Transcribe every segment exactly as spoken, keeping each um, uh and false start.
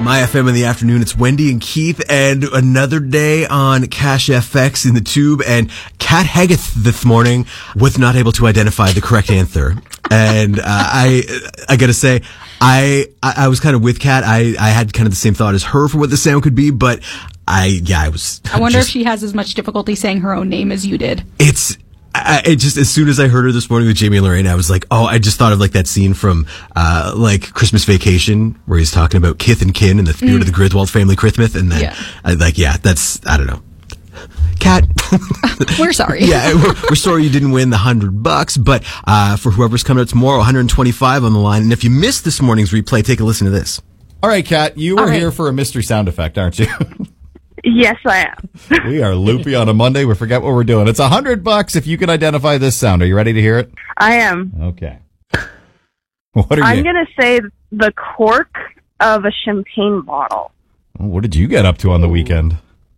My F M in the afternoon. It's Wendy and Keith, and another day on Cash F X in the tube. And Kat Haggith this morning was not able to identify the correct answer. And uh, I, I gotta say, I, I, I was kind of with Kat. I, I had kind of the same thought as her for what the sound could be, but I, yeah, I was. I wonder just, if she has as much difficulty saying her own name as you did. It's. I, it just as soon as I heard her this morning with Jamie and Lorraine, I was like, oh, I just thought of like that scene from uh like Christmas Vacation where he's talking about kith and kin and the spirit mm. of the Griswold family Christmas, and then yeah. I, like yeah, that's I don't know. Kat, we're sorry. yeah, we're, we're sorry you didn't win the hundred bucks, but uh for whoever's coming out tomorrow, one hundred twenty-five on the line. And if you missed this morning's replay, take a listen to this. All right, Kat, you were right. here for a mystery sound effect, aren't you? Yes, I am. We are loopy on a Monday. We forget what we're doing. It's a hundred bucks if you can identify this sound. Are you ready to hear it? I am. Okay. What are I'm you? going to say the cork of a champagne bottle. What did you get up to on the weekend?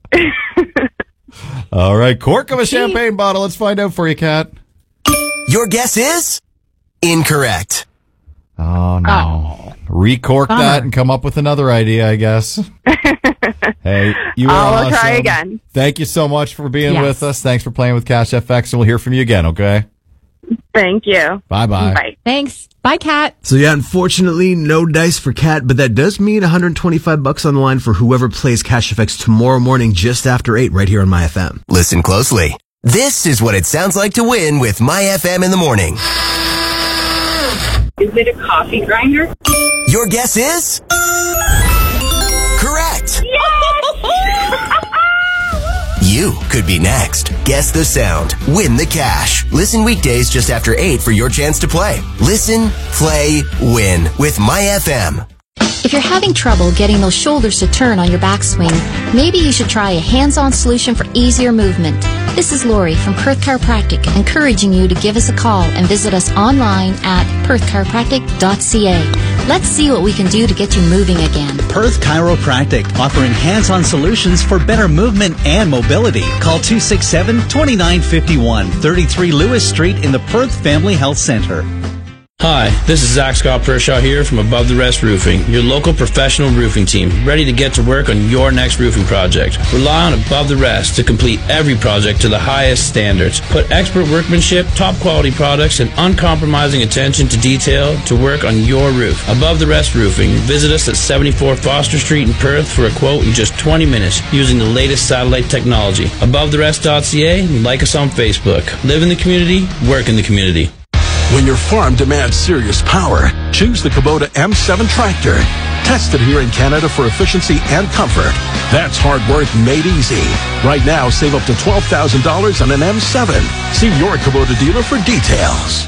All right, cork of a champagne bottle. Let's find out for you, Kat. Your guess is incorrect. Oh, no. Oh. Recork Bummer. that and come up with another idea, I guess. Hey, you are I'll awesome. try again. Thank you so much for being Yes. with us. Thanks for playing with Cash F X, and we'll hear from you again, okay? Thank you. Bye-bye. Bye. Thanks. Bye, Kat. So yeah, unfortunately, no dice for Kat, but that does mean one hundred twenty-five bucks on the line for whoever plays Cash F X tomorrow morning just after eight right here on My F M. Listen closely. This is what it sounds like to win with My F M in the morning. Is it a coffee grinder? Your guess is correct. You could be next. Guess the sound. Win the cash. Listen weekdays just after eight for your chance to play. Listen, play, win with My F M. If you're having trouble getting those shoulders to turn on your backswing, maybe you should try a hands-on solution for easier movement. This is Lori from Perth Chiropractic, encouraging you to give us a call and visit us online at perth chiropractic dot c a. Let's see what we can do to get you moving again. Perth Chiropractic, offering hands-on solutions for better movement and mobility. Call two six seven, two nine five one, thirty-three Lewis Street in the Perth Family Health Center. Hi, this is Zach Scott Pershaw here from Above the Rest Roofing, your local professional roofing team, ready to get to work on your next roofing project. Rely on Above the Rest to complete every project to the highest standards. Put expert workmanship, top quality products, and uncompromising attention to detail to work on your roof. Above the Rest Roofing. Visit us at seventy-four Foster Street in Perth for a quote in just twenty minutes using the latest satellite technology. above the rest dot c a and like us on Facebook. Live in the community, work in the community. When your farm demands serious power, choose the Kubota M seven tractor. Tested here in Canada for efficiency and comfort. That's hard work made easy. Right now, save up to twelve thousand dollars on an M seven. See your Kubota dealer for details.